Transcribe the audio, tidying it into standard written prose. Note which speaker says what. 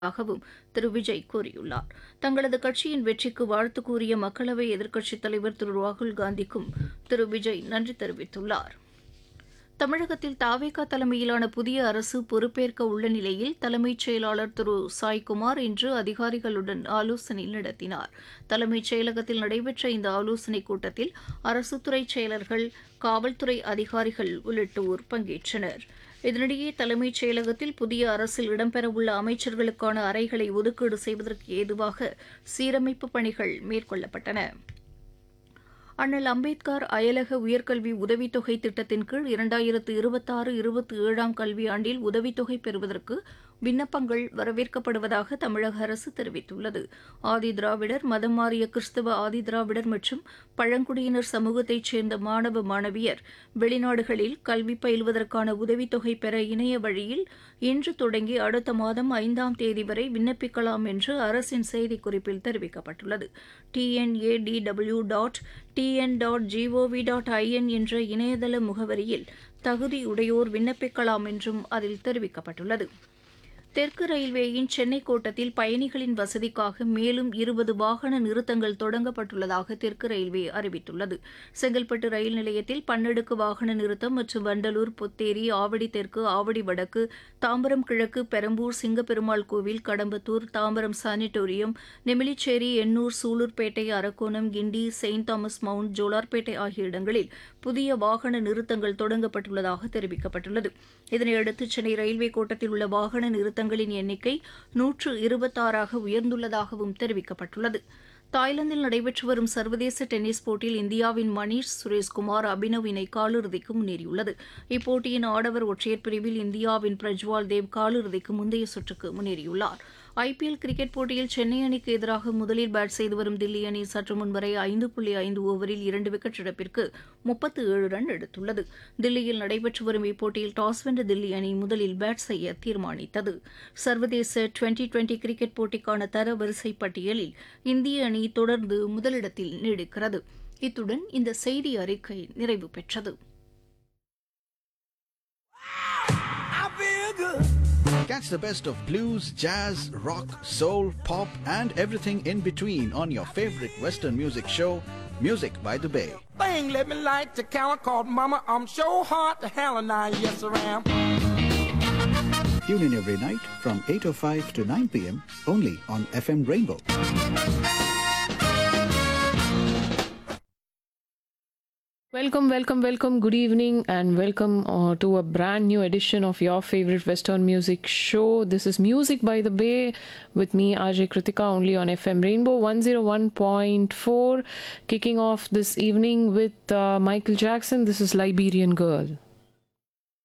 Speaker 1: ஆகவும் திரு விஜய் கூறியுள்ளார். தங்களது கட்சியின் வெற்றிக்கு வாழ்த்து கூறிய மக்களவை எதிர்க்கட்சித் தலைவர் திரு ராகுல் காந்திக்கும் திரு விஜய் நன்றி தெரிவித்துள்ளார். தமிழகத்தில் தாவேகா தலைமையிலான புதிய அரசு பொறுப்பேற்க உள்ள நிலையில் தலைமைச் செயலாளர் திரு சாய்குமார் இன்று அதிகாரிகளுடன் ஆலோசனை நடத்தினார். தலைமைச் செயலகத்தில் நடைபெற்ற இந்த ஆலோசனைக் கூட்டத்தில் அரசுத்துறை செயலர்கள், காவல்துறை அதிகாரிகள் உள்ளிட்டோர் பங்கேற்றனர். இதனிடையே தலைமைச் செயலகத்தில் புதிய அரசில் இடம்பெறவுள்ள அமைச்சர்களுக்கான அறைகளை ஒதுக்கீடு செய்வதற்கு ஏதுவாக சீரமைப்பு பணிகள் மேற்கொள்ளப்பட்டன. அண்ணல் அம்பேத்கர் அயலக உயர்கல்வி உதவித்தொகை திட்டத்தின் கீழ் 2026-27 கல்வியாண்டில் உதவித்தொகை பெறுவதற்கு விண்ணப்பங்கள் வரவேற்கப்படுவதாக தமிழக அரசு தெரிவித்துள்ளது. ஆதிதிராவிடர், மதம் மாறிய கிறிஸ்தவ ஆதிதிராவிடர் மற்றும் பழங்குடியினர் சமூகத்தைச் சேர்ந்த மாணவ மாணவியர் வெளிநாடுகளில் கல்வி பயில்வதற்கான உதவித்தொகை பெற இணைய வழியில் இன்று தொடங்கி அடுத்த மாதம் 5ஆம் தேதி வரை விண்ணப்பிக்கலாம் என்று அரசின் செய்திக்குறிப்பில் தெரிவிக்கப்பட்டுள்ளது. tnadw.tn.gov.in என்ற இணையதள முகவரியில் தகுதியுடையோர் விண்ணப்பிக்கலாம் என்றும் அதில் தெரிவிக்கப்பட்டுள்ளது. தெற்கு ரயில்வேயின் சென்னை கோட்டத்தில் பயணிகளின் வசதிக்காக மேலும் 20 வாகன நிறுத்தங்கள் தொடங்கப்பட்டுள்ளதாக தெற்கு ரயில்வே அறிவித்துள்ளது. செங்கல்பட்டு ரயில் நிலையத்தில் பன்னடுக்கு வாகன நிறுத்தம் மற்றும் வண்டலூர், பொத்தேரி, ஆவடி தெற்கு, ஆவடி வடக்கு, தாம்பரம் கிழக்கு, பெரம்பூர், சிங்கப்பெருமாள் கோவில், கடம்பத்தூர், தாம்பரம் சானிட்டோரியம், நெமிலிச்சேரி, எண்ணூர், சூலூர்பேட்டை, அரக்கோணம், கிண்டி, செயின்ட் தாமஸ் மவுண்ட், ஜோலார்பேட்டை ஆகிய இடங்களில் புதிய வாகன நிறுத்தங்கள் தொடங்கப்பட்டுள்ளதாக தெரிவிக்கப்பட்டுள்ளது. இதனையடுத்து சென்னை ரயில்வே கோட்டத்தில் உள்ள வாகன நிறுத்தங்களின் எண்ணிக்கை 126ஆக உயர்ந்துள்ளதாகவும் தெரிவிக்கப்பட்டுள்ளது. தாய்லாந்தில் நடைபெற்று வரும் சர்வதேச டென்னிஸ் போட்டியில் இந்தியாவின் மணீஷ் சுரேஷ்குமார், அபினவ் இணை காலிறுதிக்கு முன்னேறியுள்ளது. இப்போட்டியின் ஆடவர் ஒற்றையர் பிரிவில் இந்தியாவின் பிரஜ்வால் தேவ் காலிறுதிக்கு முந்தைய சுற்றுக்கு முன்னேறியுள்ளார். ஐபிஎல் கிரிக்கெட் போட்டியில் சென்னை அணிக்கு எதிராக முதலில் பேட் செய்து வரும் தில்லி அணி சற்று முன்வரை 5.5 ஓவரில் 2 விக்கெட் இழப்பிற்கு 37 ரன் எடுத்துள்ளது. தில்லியில் நடைபெற்று வரும் இப்போட்டியில் டாஸ் வென்ற தில்லி அணி முதலில் பேட் செய்ய தீர்மானித்தது. சர்வதேச டுவெண்டி கிரிக்கெட் போட்டிக்கான தரவரிசை பட்டியலில் இந்திய அணி தொடர்ந்து முதலிடத்தில் நீடிக்கிறது. இத்துடன் இந்த செய்தி அறிக்கை நிறைவு பெற்றது.
Speaker 2: Catch the best of blues, jazz, rock, soul, pop, and everything in between on your favorite Western music show, Music by the Bay.
Speaker 3: Thing let me light the cow called Mama. I'm so hot to hell and I yes I am.
Speaker 2: Tune in every night from 8:05 to 9 p.m. only on FM Rainbow.
Speaker 4: Welcome. Good evening and welcome to a brand new edition of your favorite Western music show. This is Music by the Bay with me, Ajay Kritika, only on FM Rainbow 101.4. Kicking off this evening with Michael Jackson. This is Liberian Girl.